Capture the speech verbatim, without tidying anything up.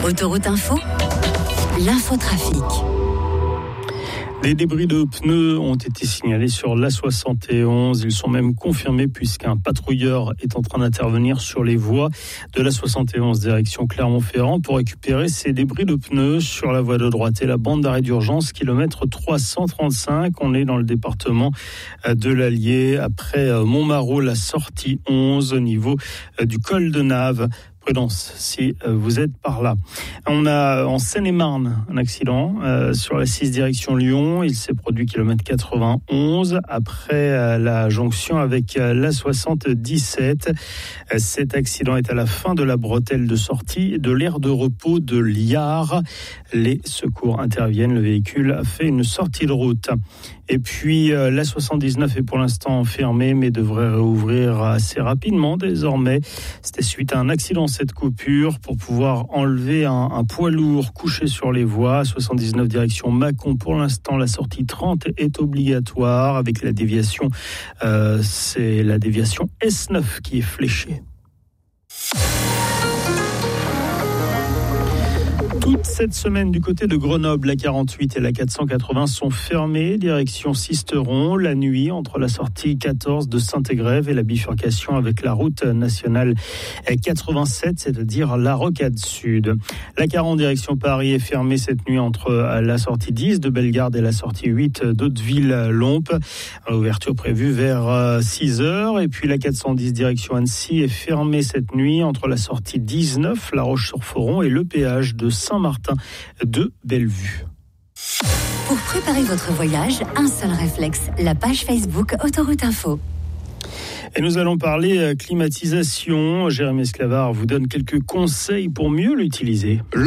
Autoroute Info, l'infotrafic. Des débris de pneus ont été signalés sur l'A soixante et onze. Ils sont même confirmés puisqu'un patrouilleur est en train d'intervenir sur les voies de l'A soixante et onze direction Clermont-Ferrand pour récupérer ces débris de pneus sur la voie de droite et la bande d'arrêt d'urgence kilomètre trois cent trente-cinq. On est dans le département de l'Allier après Montmarault, la sortie onze au niveau du col de Naves. Prudence si vous êtes par là. On a en Seine-et-Marne un accident euh, sur la six direction Lyon. Il s'est produit kilomètre quatre-vingt-onze après euh, la jonction avec euh, l'A soixante-dix-sept. Euh, cet accident est à la fin de la bretelle de sortie de l'aire de repos de Liard. Les secours interviennent. Le véhicule a fait une sortie de route. Et puis euh, l'A soixante-dix-neuf est pour l'instant fermée mais devrait réouvrir assez rapidement désormais. C'était suite à un accident cette coupure pour pouvoir enlever un, un poids lourd couché sur les voies. soixante-dix-neuf direction Mâcon. Pour l'instant, la sortie trente est obligatoire avec la déviation. Euh, c'est la déviation S neuf qui est fléchée. Toute cette semaine, du côté de Grenoble, la quarante-huit et la quatre cent quatre-vingts sont fermées, direction Sisteron. La nuit, entre la sortie quatorze de Saint-Égrève et la bifurcation avec la route nationale quatre-vingt-sept, c'est-à-dire la Rocade Sud. La quarante, direction Paris, est fermée cette nuit entre la sortie dix de Bellegarde et la sortie huit d'Hauteville-Lompe. L'ouverture prévue vers six heures. Et puis la quatre cent dix, direction Annecy, est fermée cette nuit entre la sortie dix-neuf, La Roche-sur-Foron, et le péage de Saint-Martin de Bellevue. Pour préparer votre voyage, un seul réflexe, la page Facebook Autoroute Info. Et nous allons parler climatisation. Jérémy Esclavard vous donne quelques conseils pour mieux l'utiliser.